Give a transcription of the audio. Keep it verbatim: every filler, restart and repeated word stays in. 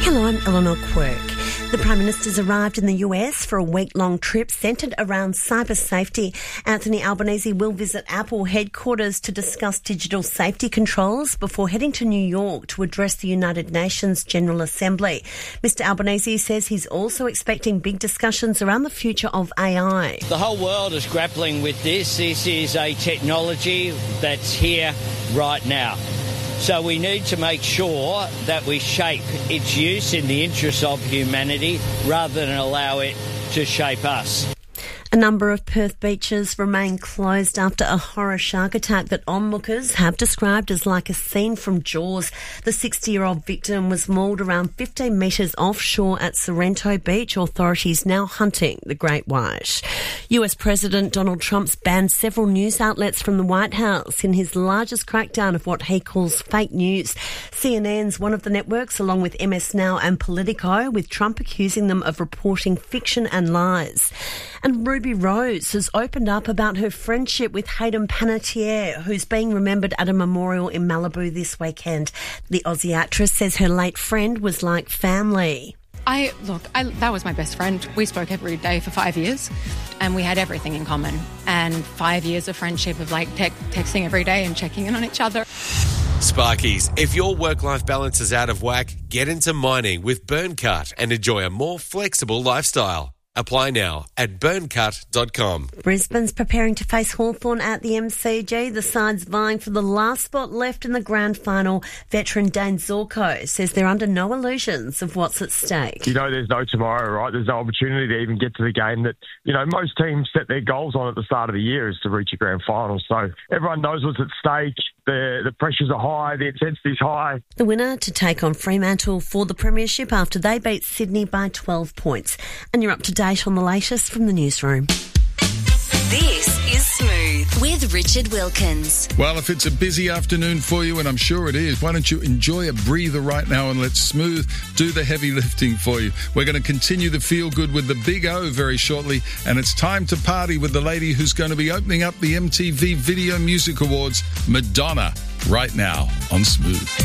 Hello, I'm Eleanor Quirk. The Prime Minister's arrived in the U S for a week-long trip centred around cyber safety. Anthony Albanese will visit Apple headquarters to discuss digital safety controls before heading to New York to address the United Nations General Assembly. Mister Albanese says he's also expecting big discussions around the future of A I. The whole world is grappling with this. This is a technology that's here right now. So we need to make sure that we shape its use in the interests of humanity rather than allow it to shape us. A number of Perth beaches remain closed after a horror shark attack that onlookers have described as like a scene from Jaws. The sixty-year-old victim was mauled around fifteen metres offshore at Sorrento Beach. Authorities now hunting the great white. U S President Donald Trump's banned several news outlets from the White House in his largest crackdown of what he calls fake news. C N N's one of the networks, along with M S Now and Politico, with Trump accusing them of reporting fiction and lies. And Ruby Rose has opened up about her friendship with Hayden Panettiere, who's being remembered at a memorial in Malibu this weekend. The Aussie actress says her late friend was like family. I, look, I, that was my best friend. We spoke every day for five years and we had everything in common. And five years of friendship of like te- texting every day and checking in on each other. Sparkies, if your work-life balance is out of whack, get into mining with Burncut and enjoy a more flexible lifestyle. Apply now at burncut dot com. Brisbane's preparing to face Hawthorn at the M C G. The side's vying for the last spot left in the grand final. Veteran Dane Zorko says they're under no illusions of what's at stake. You know, there's no tomorrow, right? There's no opportunity to even get to the game that, you know, most teams set their goals on at the start of the year is to reach a grand final. So everyone knows what's at stake. The, the pressures are high. The intensity's high. The winner to take on Fremantle for the premiership after they beat Sydney by twelve points. And you're up to date on the latest from the newsroom. This is Smooth with Richard Wilkins. Well, if it's a busy afternoon for you, and I'm sure it is, why don't you enjoy a breather right now and let Smooth do the heavy lifting for you. We're going to continue the feel good with the Big O very shortly, and it's time to party with the lady who's going to be opening up the M T V Video Music Awards, Madonna, right now on Smooth.